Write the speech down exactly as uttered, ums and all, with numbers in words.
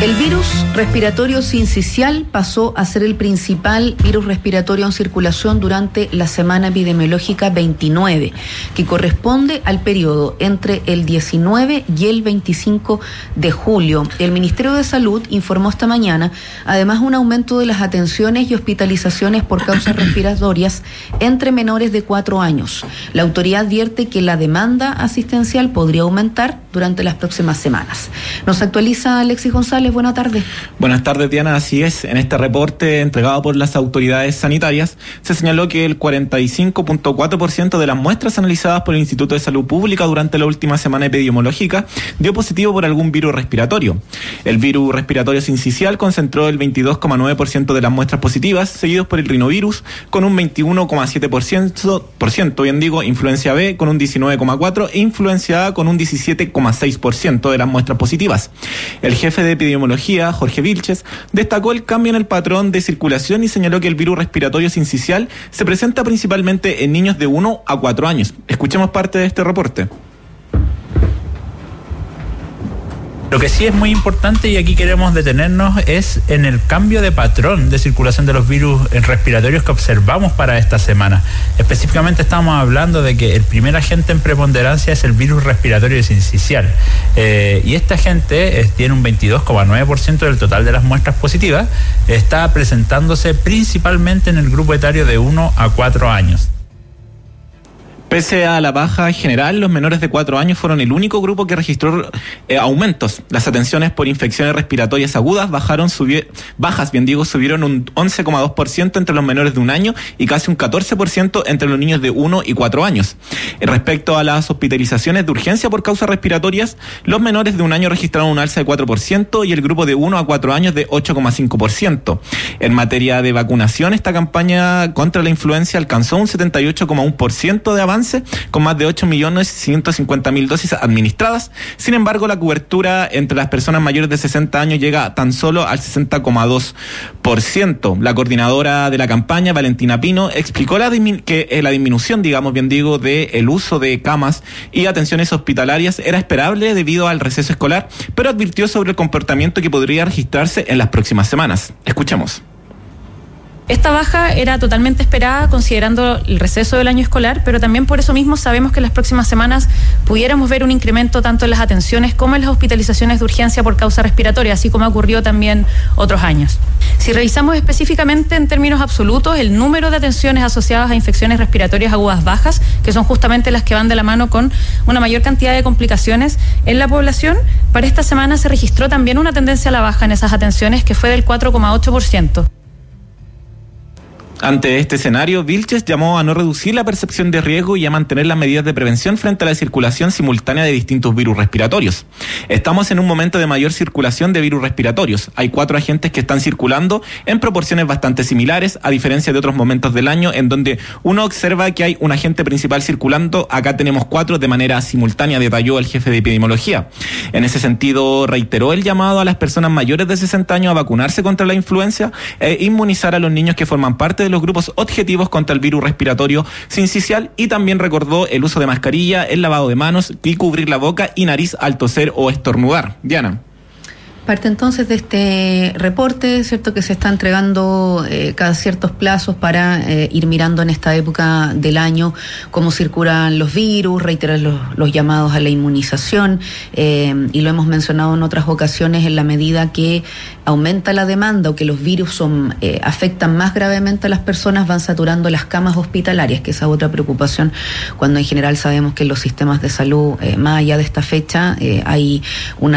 El virus respiratorio sincicial pasó a ser el principal virus respiratorio en circulación durante la semana epidemiológica veintinueve, que corresponde al periodo entre el diecinueve y el veinticinco de julio. El Ministerio de Salud informó esta mañana, además, un aumento de las atenciones y hospitalizaciones por causas respiratorias entre menores de cuatro años. La autoridad advierte que la demanda asistencial podría aumentar durante las próximas semanas. Nos actualiza Alexis González. Buenas tardes. Buenas tardes, Diana. Así es, en este reporte entregado por las autoridades sanitarias se señaló que el cuarenta y cinco punto cuatro por ciento de las muestras analizadas por el Instituto de Salud Pública durante la última semana epidemiológica dio positivo por algún virus respiratorio. El virus respiratorio sincicial concentró el veintidós coma nueve por ciento de las muestras positivas, seguidos por el rinovirus con un veintiuno coma siete por ciento, por ciento, bien digo, influencia B con un diecinueve coma cuatro por ciento e influencia A con un diecisiete coma seis por ciento de las muestras positivas. El jefe de epidemiología, Jorge Vilches, destacó el cambio en el patrón de circulación y señaló que el virus respiratorio sincicial se presenta principalmente en niños de uno a cuatro años. Escuchemos parte de este reporte. Lo que sí es muy importante, y aquí queremos detenernos, es en el cambio de patrón de circulación de los virus respiratorios que observamos para esta semana. Específicamente estamos hablando de que el primer agente en preponderancia es el virus respiratorio sincicial. Eh, y este agente eh, tiene un veintidós coma nueve por ciento del total de las muestras positivas. Está presentándose principalmente en el grupo etario de uno a cuatro años. Pese a la baja general, los menores de cuatro años fueron el único grupo que registró eh, aumentos. Las atenciones por infecciones respiratorias agudas bajaron, subi- bajas, bien digo, subieron un once coma dos por ciento entre los menores de un año y casi un catorce por ciento entre los niños de uno y cuatro años. Eh, respecto a las hospitalizaciones de urgencia por causas respiratorias, los menores de un año registraron un alza de cuatro por ciento y el grupo de uno a cuatro años de ocho coma cinco por ciento. En materia de vacunación, esta campaña contra la influenza alcanzó un setenta y ocho coma uno por ciento de avance, con más de ocho millones ciento cincuenta mil dosis administradas. Sin embargo, la cobertura entre las personas mayores de sesenta años llega tan solo al sesenta coma dos por ciento. La coordinadora de la campaña, Valentina Pino, explicó la dismin- que eh, la disminución, digamos bien digo, del uso de camas y atenciones hospitalarias era esperable debido al receso escolar, pero advirtió sobre el comportamiento que podría registrarse en las próximas semanas. Escuchemos. Esta baja era totalmente esperada considerando el receso del año escolar, pero también por eso mismo sabemos que en las próximas semanas pudiéramos ver un incremento tanto en las atenciones como en las hospitalizaciones de urgencia por causa respiratoria, así como ocurrió también otros años. Si revisamos específicamente en términos absolutos el número de atenciones asociadas a infecciones respiratorias agudas bajas, que son justamente las que van de la mano con una mayor cantidad de complicaciones en la población, para esta semana se registró también una tendencia a la baja en esas atenciones que fue del cuatro coma ocho por ciento. Ante este escenario, Vilches llamó a no reducir la percepción de riesgo y a mantener las medidas de prevención frente a la circulación simultánea de distintos virus respiratorios. Estamos en un momento de mayor circulación de virus respiratorios. Hay cuatro agentes que están circulando en proporciones bastante similares, a diferencia de otros momentos del año en donde uno observa que hay un agente principal circulando. Acá tenemos cuatro de manera simultánea, detalló el jefe de epidemiología. En ese sentido, reiteró el llamado a las personas mayores de sesenta años a vacunarse contra la influenza e inmunizar a los niños que forman parte de de los grupos objetivos contra el virus respiratorio sincicial, y también recordó el uso de mascarilla, el lavado de manos y cubrir la boca y nariz al toser o estornudar. Diana. Parte entonces de este reporte, cierto, que se está entregando eh, cada ciertos plazos para eh, ir mirando en esta época del año cómo circulan los virus, reiterar los, los llamados a la inmunización, eh, y lo hemos mencionado en otras ocasiones, en la medida que aumenta la demanda o que los virus son, eh, afectan más gravemente a las personas, van saturando las camas hospitalarias, que esa es otra preocupación, cuando en general sabemos que en los sistemas de salud, eh, más allá de esta fecha, eh, hay una